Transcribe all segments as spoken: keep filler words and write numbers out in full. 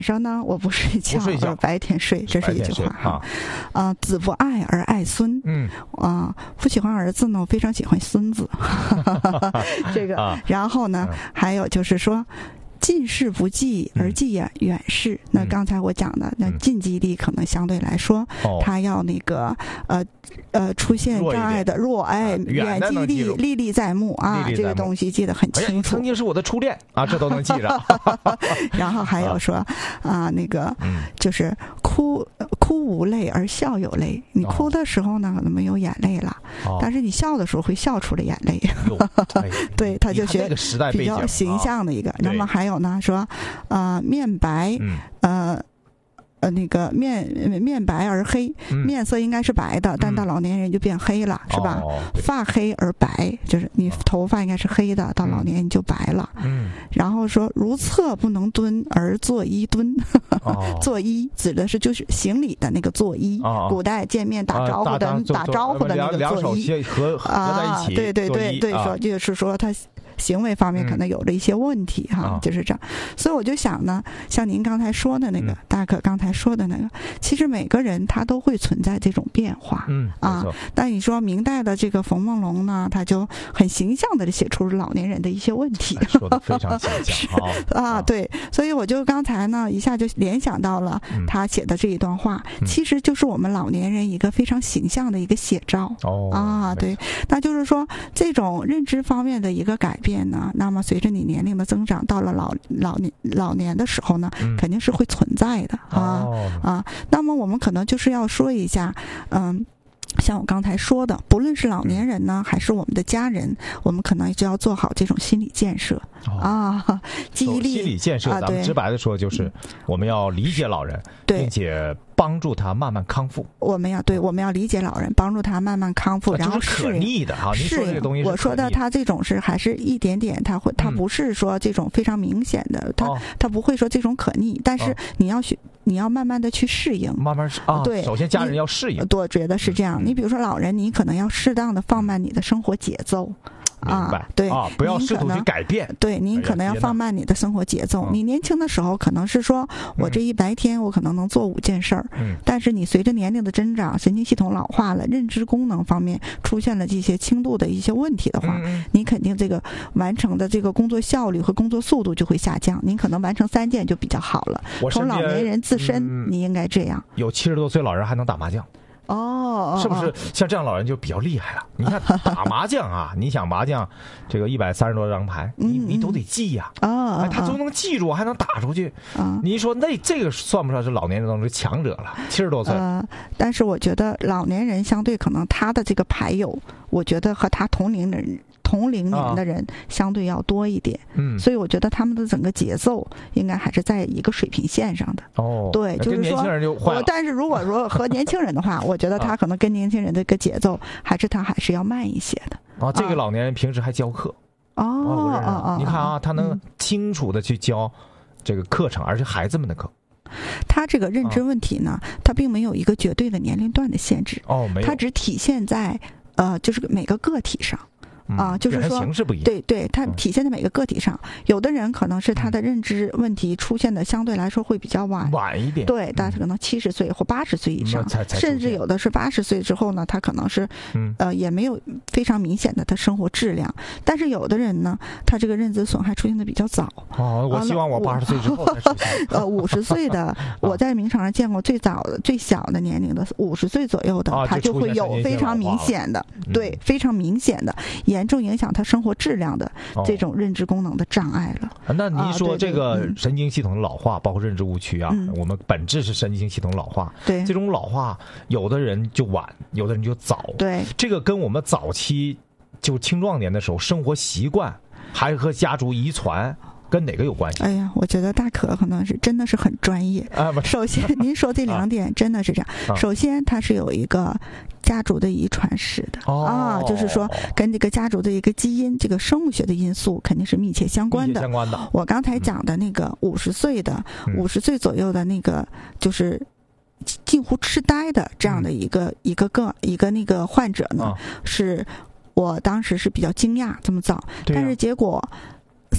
上呢，我不睡觉， 不睡觉而白天睡，这是一句话哈。 啊， 呃，子不爱而爱孙， 嗯， 啊、呃，不喜欢儿子呢，我非常喜欢孙子，这个， 啊、 然后呢， 嗯、 还有就是说。近视不记而记远远视，嗯、那刚才我讲的，那近记忆力可能相对来说，嗯、它要那个呃呃出现障碍的弱，哎，远记忆力历历在目啊，这个东西记得很清楚。 哎、曾经是我的初恋啊，这都能记着。 然后还有说啊，那个、嗯、就是哭哭无泪而笑有泪，你哭的时候呢可能没有眼泪了，哦、但是你笑的时候会笑出了眼泪。 哎、 对，他就学比较形象的一个。 啊、 那么还有。有呢，说，呃，面白， 嗯、 呃，呃，那个面面白而黑， 嗯、 面色应该是白的，但到老年人就变黑了， 嗯、 是吧？ 哦、 发黑而白，就是你头发应该是黑的，到老年你就白了。 嗯， 然后说，如厕不能蹲而作揖蹲， 哦、 作揖指的是就是行礼的那个作揖， 哦、 古代见面打招呼的、 啊、 打, 打招呼的那个作揖， 合合在一起， 啊，对对对对，说就是说他。行为方面可能有了一些问题哈， 嗯、 就是这样，所以我就想呢，像您刚才说的那个，嗯、大可刚才说的那个，其实每个人他都会存在这种变化， 嗯啊，但你说明代的这个冯梦龙呢，他就很形象的写出老年人的一些问题， 哎、说的非常形象啊，对，所以我就刚才呢一下就联想到了他写的这一段话， 嗯、 其实就是我们老年人一个非常形象的一个写照， 哦， 啊，对，那就是说这种认知方面的一个改变呢，那么随着你年龄的增长，到了老老年老年的时候呢， 嗯、 肯定是会存在的啊、 哦、 啊。那么我们可能就是要说一下，嗯。像我刚才说的，不论是老年人呢，还是我们的家人，我们可能就要做好这种心理建设、 哦、 啊，记忆力。 心理建设， 啊、 咱们直白的说，就是我们要理解老人，并且帮助他慢慢康复。 我们要对，我们要理解老人，帮助他慢慢康复， 啊、 然后适应。可逆的哈，您说这个东西是我说的他这种是还是一点点，他会，他不是说这种非常明显的， 嗯、 他、 哦、 他不会说这种可逆，但是你要学。你要慢慢的去适应， 慢慢啊， 对， 首先家人要适应。 我觉得是这样。嗯、你比如说老人，你可能要适当的放慢你的生活节奏。 明白， 对啊，不要试图去改变。 对，您可能要放慢你的生活节奏。 哎、 你年轻的时候可能是说，我这一白天我可能能做五件事儿， 嗯， 但是你随着年龄的增长，神经系统老化了，认知功能方面出现了这些轻度的一些问题的话， 嗯、 你肯定这个完成的这个工作效率和工作速度就会下降。您可能完成三件就比较好了。从老年人自身， 嗯、 你应该这样。 有七十多岁老人还能打麻将。 哦， 是不是像这样老人就比较厉害了？你看打麻将啊，你想麻将这个一百三十多张牌，你你都得记呀、 啊，啊、 哎，他都能记住，还能打出去。 啊， 你说那这个算不算是老年人当中的强者了？七十多岁。 呃，但是我觉得老年人相对可能他的这个牌友，我觉得和他同龄人。同龄年的人相对要多一点， 嗯， 所以我觉得他们的整个节奏应该还是在一个水平线上的。 哦， 对，就是说， 年轻人就坏了。 但是如果说和年轻人的话，我觉得他可能跟年轻人的一个节奏，还是他还是要慢一些的。 啊，这个老年人平时还教课。 哦哦哦， 你看啊，他能清楚的去教这个课程，而且孩子们的课。 他这个认知问题呢，他并没有一个绝对的年龄段的限制。 哦，没有。 它只体现在呃，就是每个个体上。啊，就是说，对对，它体现在每个个体上。有的人可能是他的认知问题出现的相对来说会比较晚， 晚一点。 对，但是可能七十岁或八十岁以上，甚至有的是八十岁之后呢，他可能是，呃，也没有非常明显的他生活质量。但是有的人呢，他这个认知损害出现的比较早。 哦，我希望我八十岁之后才出现。 呃，五十岁的，我在明场上见过最早的、最小的年龄的五十岁左右的，他就会有非常明显的，对，非常明显的。严重影响他生活质量的这种认知功能的障碍了。 哦、那您说这个神经系统的老化， 啊、 包括认知误区啊、嗯，我们本质是神经系统老化。 对， 这种老化，有的人就晚，有的人就早。 对， 这个跟我们早期就青壮年的时候生活习惯，还和家族遗传。跟哪个有关系？ 哎呀，我觉得大可可能是真的是很专业啊。 首先，您说这两点真的是这样。 啊、 首先，它是有一个家族的遗传史的、 哦、 啊，就是说跟这个家族的一个基因、这个生物学的因素肯定是密切相关的。 相关的。 我刚才讲的那个五十岁的、五十、嗯、岁左右的那个，就是近乎痴呆的这样的一个、嗯、一个个一个那个患者呢， 啊、 是我当时是比较惊讶这么早， 啊、 但是结果。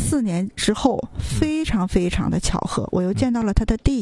四年之后，非常非常的巧合，我又见到了他的弟